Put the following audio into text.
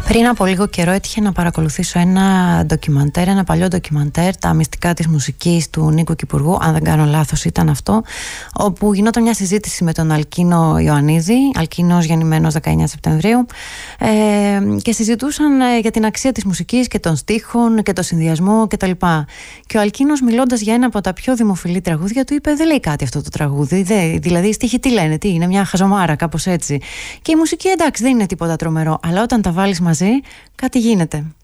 Πριν από λίγο καιρό έτυχε να παρακολουθήσω ένα ντοκιμαντέρ, ένα παλιό ντοκιμαντέρ, τα μυστικά της μουσικής του Νίκου Κυπουργού, αν δεν κάνω λάθος ήταν αυτό, όπου γινόταν μια συζήτηση με τον Αλκίνο Ιωαννίδη, Αλκίνος γεννημένος 19 Σεπτεμβρίου, και συζητούσαν για την αξία της μουσικής και των στίχων και το συνδυασμό κτλ. Και ο Αλκίνος, μιλώντας για ένα από τα πιο δημοφιλή τραγούδια, του είπε: δεν λέει κάτι αυτό το τραγούδι, δηλαδή οι στίχοι τι λένε, τι είναι, μια χαζομάρα, κάπως έτσι. Και η μουσική, εντάξει, δεν είναι τίποτα τρομερό, αλλά όταν τα βάλεις μαζί, κάτι γίνεται.